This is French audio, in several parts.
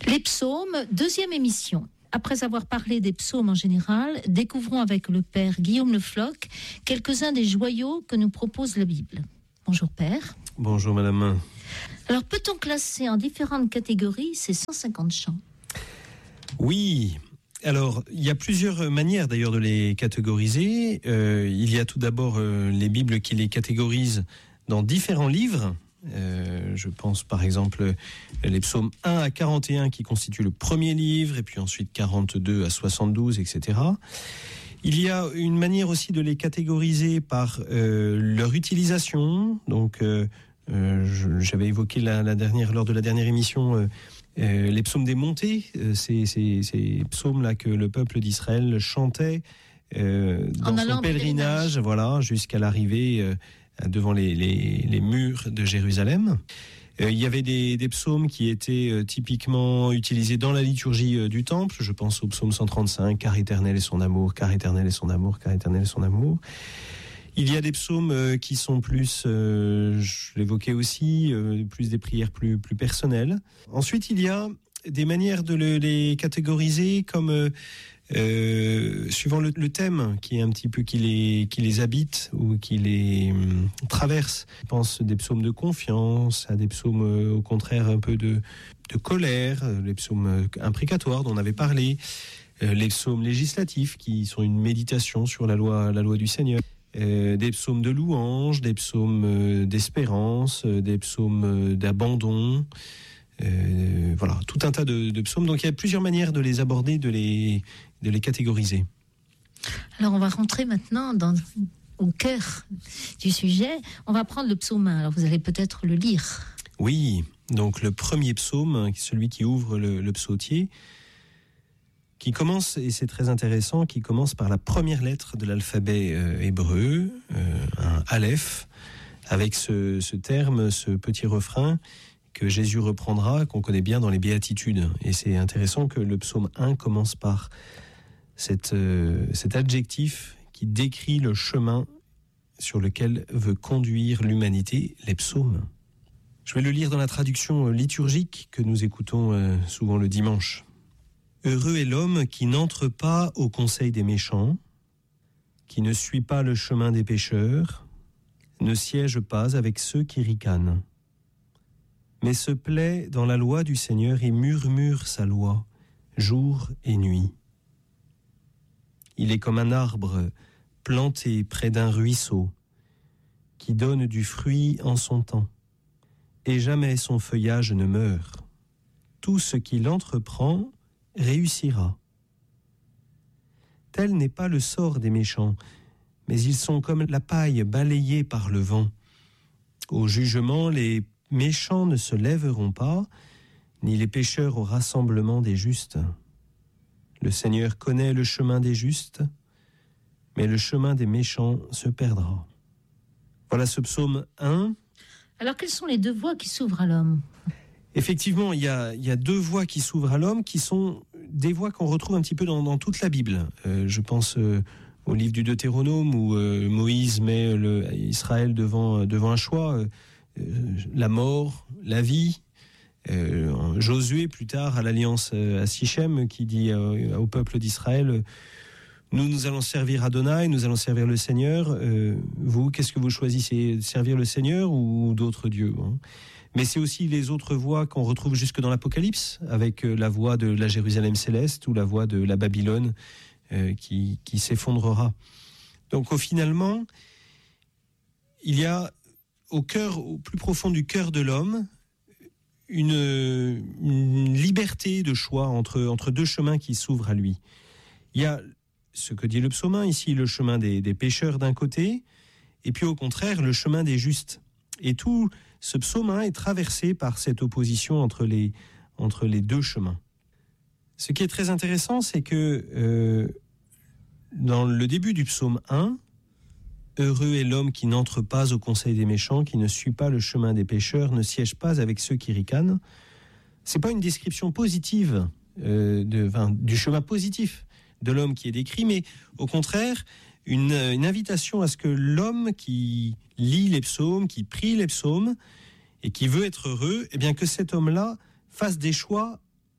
Les psaumes, deuxième émission. Après avoir parlé des psaumes en général, découvrons avec le père Guillaume Le Floch quelques-uns des joyaux que nous propose la Bible. Bonjour père. Bonjour madame. Alors peut-on classer en différentes catégories ces 150 chants ? Oui, alors il y a plusieurs manières d'ailleurs de les catégoriser. Il y a tout d'abord les Bibles qui les catégorisent dans différents livres. Je pense par exemple les psaumes 1 à 41 qui constituent le premier livre, et puis ensuite 42 à 72, etc. Il y a une manière aussi de les catégoriser par leur utilisation. Donc, j'avais évoqué lors de la dernière émission les psaumes des montées, ces psaumes-là que le peuple d'Israël chantait dans son pèlerinage, voilà, jusqu'à l'arrivée devant les murs de Jérusalem. Il y avait des psaumes qui étaient typiquement utilisés dans la liturgie du temple. Je pense au psaume 135, « Car éternel est son amour, car éternel est son amour, car éternel est son amour ». Il y a des psaumes qui sont plus, je l'évoquais aussi, plus des prières plus personnelles. Ensuite, il y a des manières de les catégoriser comme suivant le thème qui est un petit peu qui les habite ou qui les traverse. Je pense des psaumes de confiance, à des psaumes au contraire un peu de colère, les psaumes imprécatoires dont on avait parlé, les psaumes législatifs qui sont une méditation sur la loi du Seigneur. Des psaumes de louange, des psaumes d'espérance, des psaumes d'abandon, voilà, tout un tas de psaumes. Donc il y a plusieurs manières de les aborder, de les catégoriser. Alors on va rentrer maintenant au cœur du sujet. On va prendre le psaume 1. Alors vous allez peut-être le lire. Oui, donc le premier psaume, celui qui ouvre le psautier, qui commence, et c'est très intéressant, qui commence par la première lettre de l'alphabet hébreu, un Aleph, avec ce terme, ce petit refrain que Jésus reprendra, qu'on connaît bien dans les Béatitudes. Et c'est intéressant que le psaume 1 commence par cet adjectif qui décrit le chemin sur lequel veut conduire l'humanité, les psaumes. Je vais le lire dans la traduction liturgique que nous écoutons souvent le dimanche. Heureux est l'homme qui n'entre pas au conseil des méchants, qui ne suit pas le chemin des pécheurs, ne siège pas avec ceux qui ricanent, mais se plaît dans la loi du Seigneur et murmure sa loi, jour et nuit. Il est comme un arbre planté près d'un ruisseau, qui donne du fruit en son temps, et jamais son feuillage ne meurt. Tout ce qu'il entreprend réussira. Tel n'est pas le sort des méchants, mais ils sont comme la paille balayée par le vent. Au jugement, les méchants ne se lèveront pas, ni les pécheurs au rassemblement des justes. Le Seigneur connaît le chemin des justes, mais le chemin des méchants se perdra. Voilà ce psaume 1. Alors quelles sont les deux voies qui s'ouvrent à l'homme ? Effectivement, il y a deux voies qui s'ouvrent à l'homme, qui sont des voies qu'on retrouve un petit peu dans toute la Bible. Je pense au livre du Deutéronome où Moïse met Israël devant un choix, la mort, la vie. Josué, plus tard, à l'alliance à Sichem, qui dit au peuple d'Israël, nous allons servir Adonai, nous allons servir le Seigneur. Vous, qu'est-ce que vous choisissez, servir le Seigneur ou d'autres dieux, hein ? Mais c'est aussi les autres voies qu'on retrouve jusque dans l'Apocalypse, avec la voie de la Jérusalem céleste ou la voie de la Babylone qui s'effondrera. Donc finalement, il y a au plus profond du cœur de l'homme, une liberté de choix entre deux chemins qui s'ouvrent à lui. Il y a ce que dit le psaume 1 ici, le chemin des pécheurs d'un côté, et puis au contraire, le chemin des justes. Et tout ce psaume 1 est traversé par cette opposition entre les deux chemins. Ce qui est très intéressant, c'est que dans le début du psaume 1, « Heureux est l'homme qui n'entre pas au conseil des méchants, qui ne suit pas le chemin des pécheurs, ne siège pas avec ceux qui ricanent », c'est pas une description positive du chemin positif de l'homme qui est décrit, mais au contraire, une invitation à ce que l'homme qui lit les psaumes, qui prie les psaumes et qui veut être heureux, eh bien que cet homme-là fasse des choix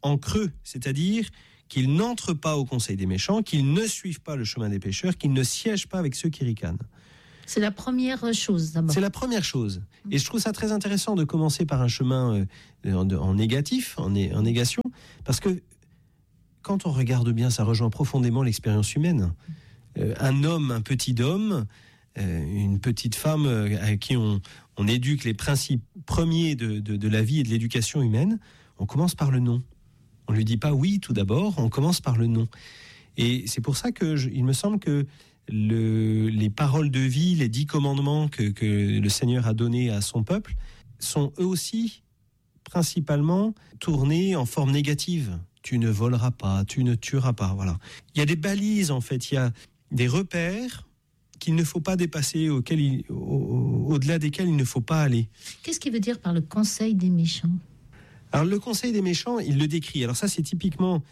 en creux, c'est-à-dire qu'ils n'entrent pas au conseil des méchants, qu'ils ne suivent pas le chemin des pécheurs, qu'ils ne siègent pas avec ceux qui ricanent. C'est la première chose d'abord. C'est la première chose. Et je trouve ça très intéressant de commencer par un chemin en négatif, en négation, parce que quand on regarde bien, ça rejoint profondément l'expérience humaine. Un homme, un petit homme, une petite femme à qui on éduque les principes premiers de la vie et de l'éducation humaine, on commence par le non. On ne lui dit pas oui tout d'abord, on commence par le non. Et c'est pour ça il me semble que les paroles de vie, les 10 commandements que le Seigneur a donnés à son peuple sont eux aussi principalement tournés en forme négative. Tu ne voleras pas, tu ne tueras pas. Voilà. Il y a des balises en fait, il y a des repères qu'il ne faut pas dépasser, au-delà desquels il ne faut pas aller. Qu'est-ce qu'il veut dire par le conseil des méchants ? Alors le conseil des méchants, il le décrit. Alors ça c'est typiquement...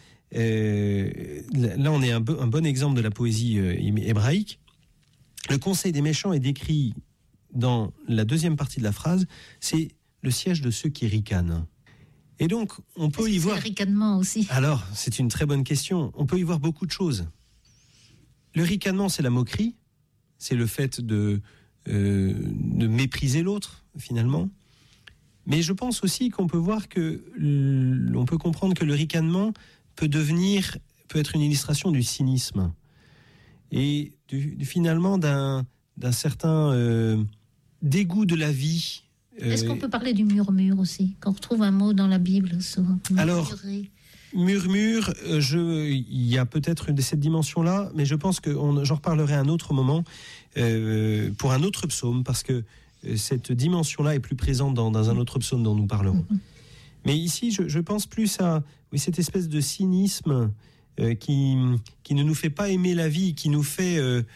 là, on est un bon exemple de la poésie hébraïque. Le conseil des méchants est décrit dans la deuxième partie de la phrase, c'est le siège de ceux qui ricanent. Et donc, on peut y voir... C'est le ricanement aussi. Alors, c'est une très bonne question. On peut y voir beaucoup de choses. Le ricanement, c'est la moquerie. C'est le fait de mépriser l'autre, finalement. Mais je pense aussi qu'on peut voir on peut comprendre que le ricanement peut être une illustration du cynisme et finalement d'un certain dégoût de la vie. Est-ce qu'on peut parler du murmure aussi, qu'on retrouve un mot dans la Bible souvent? Alors, murmure, il y a peut-être cette dimension-là, mais je pense que j'en reparlerai à un autre moment pour un autre psaume, parce que cette dimension-là est plus présente dans un autre psaume dont nous parlerons. Mais ici, je pense plus à cette espèce de cynisme qui ne nous fait pas aimer la vie, qui nous fait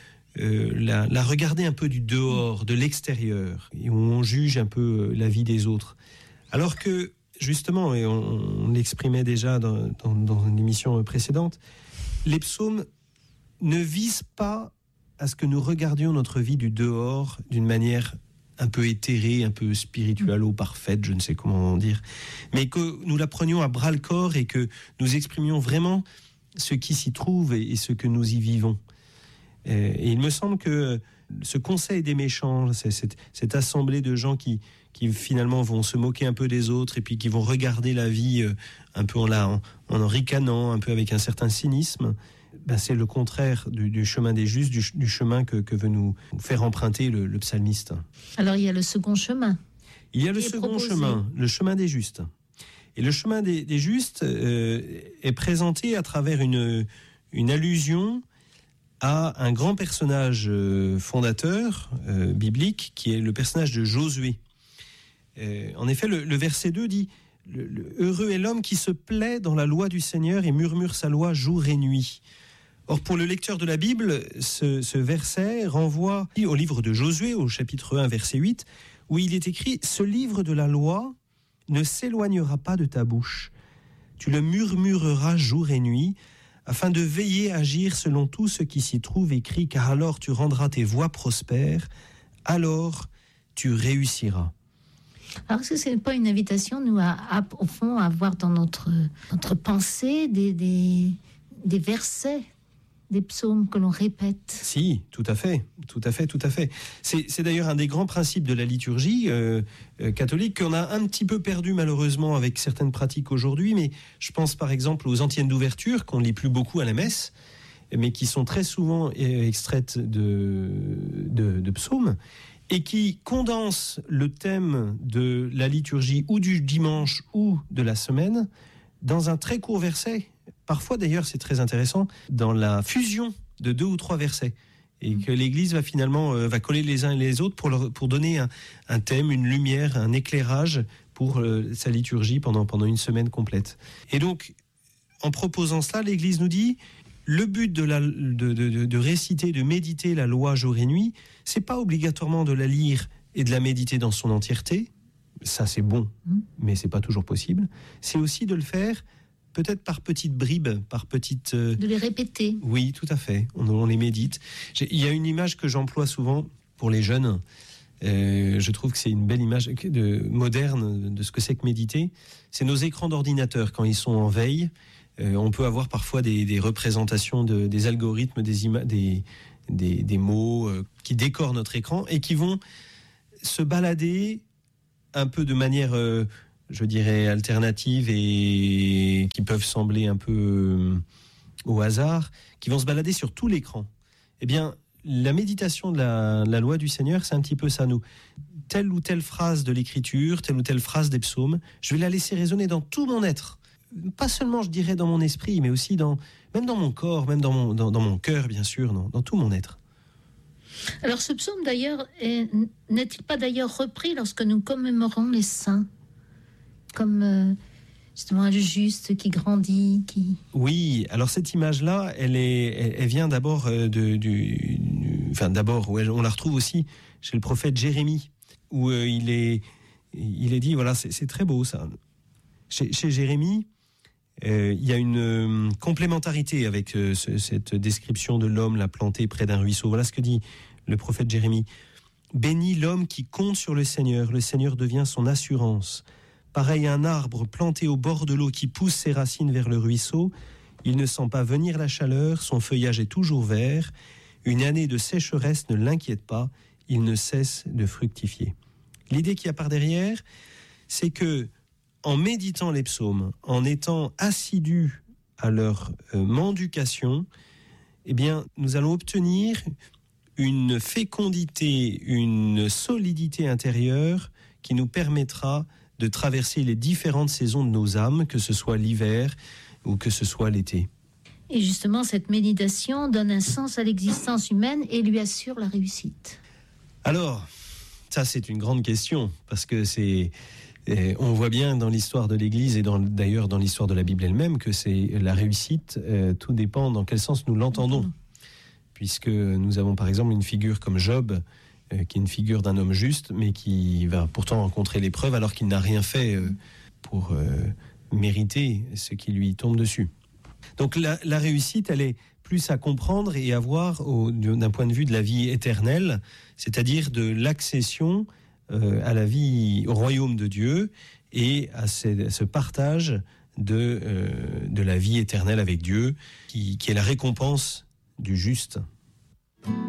la regarder un peu du dehors, de l'extérieur, et où on juge un peu la vie des autres. Alors que, justement, et on l'exprimait déjà dans une émission précédente, les psaumes ne visent pas à ce que nous regardions notre vie du dehors d'une manière un peu éthérée, un peu spiritualo-parfaite, je ne sais comment dire, mais que nous la prenions à bras-le-corps et que nous exprimions vraiment ce qui s'y trouve et ce que nous y vivons. Et il me semble que ce conseil des méchants, cette assemblée de gens qui finalement vont se moquer un peu des autres et puis qui vont regarder la vie un peu en ricanant, un peu avec un certain cynisme, c'est le contraire du chemin des justes, du chemin que veut nous faire emprunter le psalmiste. Alors il y a le second chemin. Il y a le second chemin, le chemin des justes. Et le chemin des justes est présenté à travers une allusion à un grand personnage fondateur biblique qui est le personnage de Josué. En effet, le verset 2 dit « Heureux est l'homme qui se plaît dans la loi du Seigneur et murmure sa loi jour et nuit ». Or, pour le lecteur de la Bible, ce verset renvoie au livre de Josué, au chapitre 1, verset 8, où il est écrit « Ce livre de la loi ne s'éloignera pas de ta bouche. Tu le murmureras jour et nuit, afin de veiller à agir selon tout ce qui s'y trouve écrit, car alors tu rendras tes voies prospères, alors tu réussiras. » Alors, est-ce que ce n'est pas une invitation, nous, au fond, à avoir dans notre pensée des versets, des psaumes que l'on répète? Si, tout à fait. C'est d'ailleurs un des grands principes de la liturgie catholique qu'on a un petit peu perdu malheureusement avec certaines pratiques aujourd'hui, mais je pense par exemple aux antiennes d'ouverture qu'on lit plus beaucoup à la messe, mais qui sont très souvent extraites de psaumes et qui condensent le thème de la liturgie ou du dimanche ou de la semaine dans un très court verset. Parfois, d'ailleurs, c'est très intéressant, dans la fusion de 2 ou 3 versets, et que l'Église va finalement coller les uns et les autres pour donner un thème, une lumière, un éclairage pour sa liturgie pendant une semaine complète. Et donc, en proposant cela, l'Église nous dit, le but de réciter, de méditer la loi jour et nuit, c'est pas obligatoirement de la lire et de la méditer dans son entièreté. Ça, c'est bon, mais c'est pas toujours possible. C'est aussi de le faire peut-être par petites bribes, par petites... De les répéter. Oui, tout à fait. On les médite. Il y a une image que j'emploie souvent pour les jeunes. je trouve que c'est une belle image moderne de ce que c'est que méditer. C'est nos écrans d'ordinateur quand ils sont en veille. On peut avoir parfois des représentations des algorithmes, des mots qui décorent notre écran et qui vont se balader un peu de manière, je dirais, alternative et qui peuvent sembler un peu au hasard, qui vont se balader sur tout l'écran. Eh bien, la méditation de la loi du Seigneur, c'est un petit peu ça, nous. Telle ou telle phrase de l'Écriture, telle ou telle phrase des psaumes, je vais la laisser résonner dans tout mon être. Pas seulement, je dirais, dans mon esprit, mais aussi même dans mon corps, même dans mon cœur, bien sûr, dans tout mon être. Alors ce psaume, d'ailleurs, n'est-il pas d'ailleurs repris lorsque nous commémorons les saints, comme justement le juste qui grandit, qui... Oui, alors cette image-là, elle vient d'abord d'abord, on la retrouve aussi chez le prophète Jérémie, où il est dit, voilà, c'est très beau ça. Chez Jérémie, il y a une complémentarité avec cette description de l'homme là planté près d'un ruisseau. Voilà ce que dit le prophète Jérémie. Béni l'homme qui compte sur le Seigneur devient son assurance. Pareil à un arbre planté au bord de l'eau qui pousse ses racines vers le ruisseau, il ne sent pas venir la chaleur, son feuillage est toujours vert. Une année de sécheresse ne l'inquiète pas, il ne cesse de fructifier. L'idée qu'il y a par derrière, c'est que en méditant les psaumes, en étant assidus à leur mendication, eh bien, nous allons obtenir une fécondité, une solidité intérieure qui nous permettra de traverser les différentes saisons de nos âmes, que ce soit l'hiver ou que ce soit l'été. Et justement, cette méditation donne un sens à l'existence humaine et lui assure la réussite. Alors, ça c'est une grande question, parce que on voit bien dans l'histoire de l'Église et d'ailleurs dans l'histoire de la Bible elle-même que c'est la réussite, tout dépend dans quel sens nous l'entendons. Puisque nous avons par exemple une figure comme Job, qui est une figure d'un homme juste, mais qui va pourtant rencontrer l'épreuve alors qu'il n'a rien fait pour mériter ce qui lui tombe dessus. Donc la réussite, elle est plus à comprendre et à voir d'un point de vue de la vie éternelle, c'est-à-dire de l'accession à la vie, au royaume de Dieu et à ce partage de la vie éternelle avec Dieu, qui est la récompense du juste.